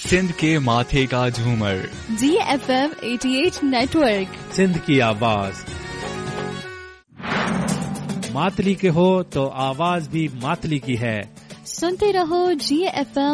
सिंध के माथे का झूमर, GFM 88 नेटवर्क, सिंध की आवाज। मातली के हो तो आवाज भी मातली की है। सुनते रहो GFM